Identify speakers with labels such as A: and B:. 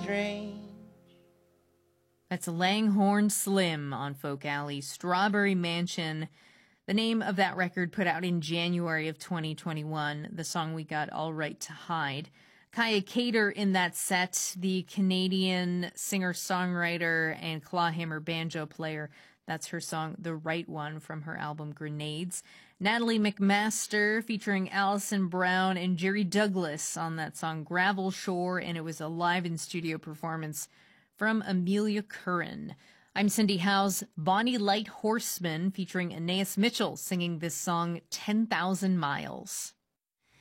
A: strange.
B: That's Langhorne Slim on Folk Alley's Strawberry Mansion. The name of that record put out in January of 2021. The song we got, All Right to Hide. Kaya Cater in that set, the Canadian singer-songwriter and clawhammer banjo player. That's her song, The Right One, from her album Grenades. Natalie McMaster featuring Alison Brown and Jerry Douglas on that song Gravel Shore, and it was a live in-studio performance from Amelia Curran. I'm Cindy Howe's Bonnie Light Horseman featuring Anais Mitchell singing this song 10,000 Miles.